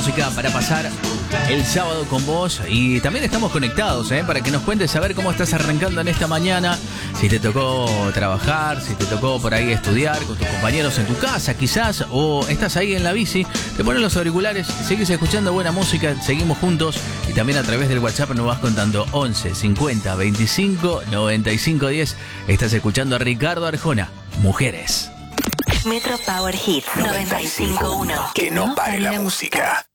música para pasar el sábado con vos. Y también estamos conectados, para que nos cuentes a ver cómo estás arrancando en esta mañana. Si te tocó trabajar, si te tocó por ahí estudiar con tus compañeros en tu casa quizás, o estás ahí en la bici, te pones los auriculares, seguís escuchando buena música, seguimos juntos. Y también a través del WhatsApp nos vas contando 11 50 25 95 10. Estás escuchando a Ricardo Arjona, Mujeres. Metro Power Hits 95.1. Que no pare la música.